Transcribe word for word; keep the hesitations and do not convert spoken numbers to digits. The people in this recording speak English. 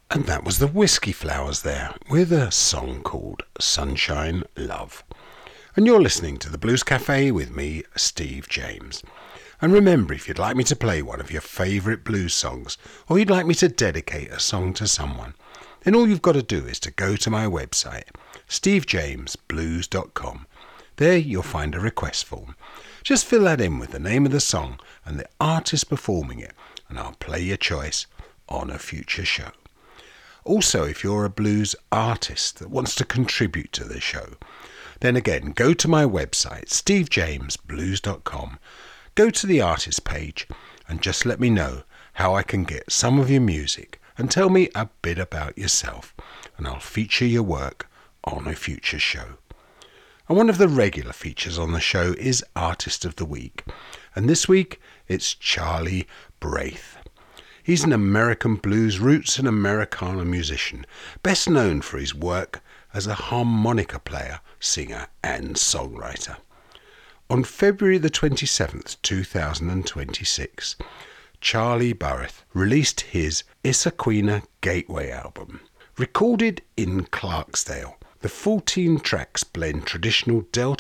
And that was the Whiskey Flowers there, with a song called Sunshine Love. And you're listening to the Blues Cafe with me, Steve James. And remember, if you'd like me to play one of your favourite blues songs, or you'd like me to dedicate a song to someone, then all you've got to do is to go to my website, steve james blues dot com. There you'll find a request form. Just fill that in with the name of the song and the artist performing it, and I'll play your choice on a future show. Also, if you're a blues artist that wants to contribute to the show, then again, go to my website, steve james blues dot com, go to the artist page, and just let me know how I can get some of your music, and tell me a bit about yourself, and I'll feature your work on a future show. And one of the regular features on the show is Artist of the Week, and this week it's Charlie Braith. He's an American blues roots and Americana musician, best known for his work as a harmonica player, singer and songwriter. On February the twenty-seventh, two thousand twenty-six, Charlie Braith released his Issaquena Gateway album. Recorded in Clarksdale, the fourteen tracks blend traditional Delta